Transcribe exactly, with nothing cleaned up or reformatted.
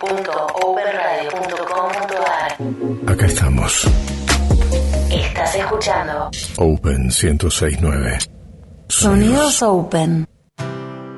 punto open radio punto com punto a r. Acá estamos. Estás escuchando Open ciento seis punto nueve. Sonidos Open.